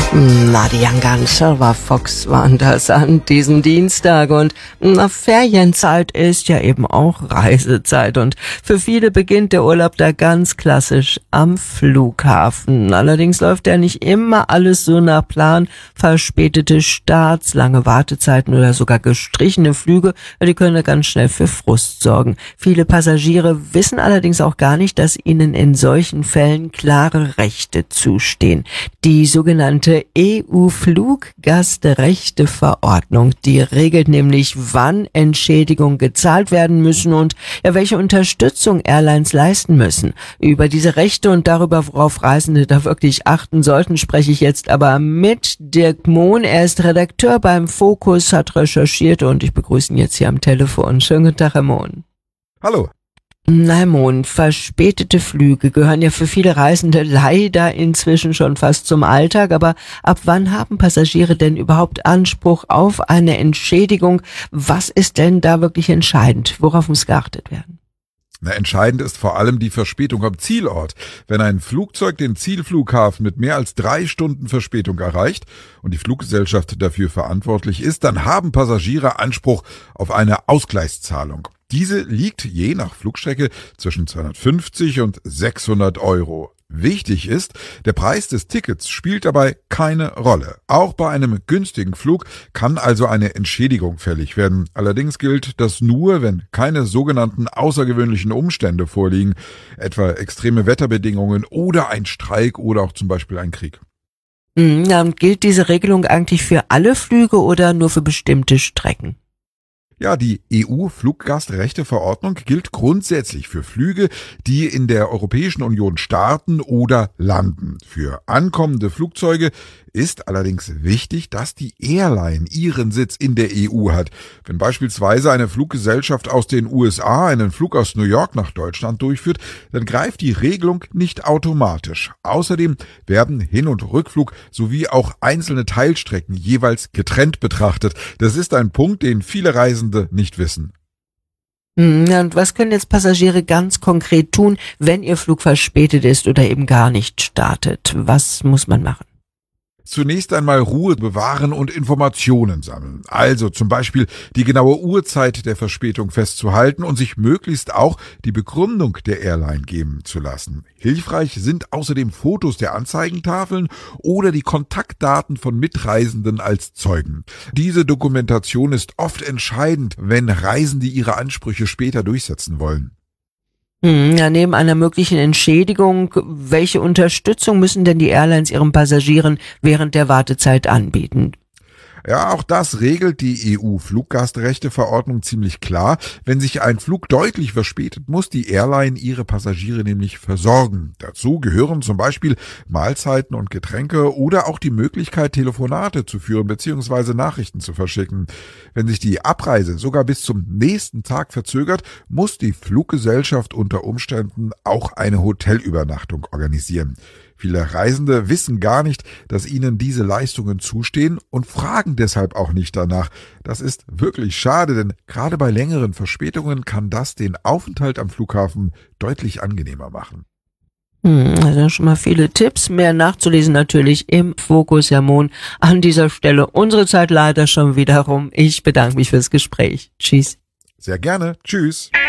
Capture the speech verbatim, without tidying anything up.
Na, die Young Gun Silver Fox waren das an diesem Dienstag und na, Ferienzeit ist ja eben auch Reisezeit und für viele beginnt der Urlaub da ganz klassisch am Flughafen. Allerdings läuft ja nicht immer alles so nach Plan. Verspätete Starts, lange Wartezeiten oder sogar gestrichene Flüge, die können da ganz schnell für Frust sorgen. Viele Passagiere wissen allerdings auch gar nicht, dass ihnen in solchen Fällen klare Rechte zustehen. Die sogenannte E U-Fluggastrechteverordnung, die regelt nämlich, wann Entschädigungen gezahlt werden müssen und ja, welche Unterstützung Airlines leisten müssen. Über diese Rechte und darüber, worauf Reisende da wirklich achten sollten, spreche ich jetzt aber mit Dirk Mohn. Er ist Redakteur beim Fokus, hat recherchiert und ich begrüße ihn jetzt hier am Telefon. Schönen guten Tag, Herr Mohn. Hallo. Na, Herr Mohn, verspätete Flüge gehören ja für viele Reisende leider inzwischen schon fast zum Alltag. Aber ab wann haben Passagiere denn überhaupt Anspruch auf eine Entschädigung? Was ist denn da wirklich entscheidend? Worauf muss geachtet werden? Na, entscheidend ist vor allem die Verspätung am Zielort. Wenn ein Flugzeug den Zielflughafen mit mehr als drei Stunden Verspätung erreicht und die Fluggesellschaft dafür verantwortlich ist, dann haben Passagiere Anspruch auf eine Ausgleichszahlung. Diese liegt je nach Flugstrecke zwischen zweihundertfünfzig und sechshundert Euro. Wichtig ist, der Preis des Tickets spielt dabei keine Rolle. Auch bei einem günstigen Flug kann also eine Entschädigung fällig werden. Allerdings gilt das nur, wenn keine sogenannten außergewöhnlichen Umstände vorliegen, etwa extreme Wetterbedingungen oder ein Streik oder auch zum Beispiel ein Krieg. Ja, und gilt diese Regelung eigentlich für alle Flüge oder nur für bestimmte Strecken? Ja, die E U-Fluggastrechteverordnung gilt grundsätzlich für Flüge, die in der Europäischen Union starten oder landen. Für ankommende Flugzeuge ist allerdings wichtig, dass die Airline ihren Sitz in der E U hat. Wenn beispielsweise eine Fluggesellschaft aus den U S A einen Flug aus New York nach Deutschland durchführt, dann greift die Regelung nicht automatisch. Außerdem werden Hin- und Rückflug sowie auch einzelne Teilstrecken jeweils getrennt betrachtet. Das ist ein Punkt, den viele Reisende nicht wissen. Ja, und was können jetzt Passagiere ganz konkret tun, wenn ihr Flug verspätet ist oder eben gar nicht startet? Was muss man machen? Zunächst einmal Ruhe bewahren und Informationen sammeln. Also zum Beispiel die genaue Uhrzeit der Verspätung festzuhalten und sich möglichst auch die Begründung der Airline geben zu lassen. Hilfreich sind außerdem Fotos der Anzeigentafeln oder die Kontaktdaten von Mitreisenden als Zeugen. Diese Dokumentation ist oft entscheidend, wenn Reisende ihre Ansprüche später durchsetzen wollen. Ja, neben einer möglichen Entschädigung, welche Unterstützung müssen denn die Airlines ihren Passagieren während der Wartezeit anbieten? Ja, auch das regelt die E U-Fluggastrechteverordnung ziemlich klar. Wenn sich ein Flug deutlich verspätet, muss die Airline ihre Passagiere nämlich versorgen. Dazu gehören zum Beispiel Mahlzeiten und Getränke oder auch die Möglichkeit, Telefonate zu führen bzw. Nachrichten zu verschicken. Wenn sich die Abreise sogar bis zum nächsten Tag verzögert, muss die Fluggesellschaft unter Umständen auch eine Hotelübernachtung organisieren. Viele Reisende wissen gar nicht, dass ihnen diese Leistungen zustehen und fragen deshalb auch nicht danach. Das ist wirklich schade, denn gerade bei längeren Verspätungen kann das den Aufenthalt am Flughafen deutlich angenehmer machen. Hm, also schon mal viele Tipps. Mehr nachzulesen natürlich im Fokus, Herr Mohn. An dieser Stelle unsere Zeit leider schon wieder rum. Ich bedanke mich fürs Gespräch. Tschüss. Sehr gerne. Tschüss.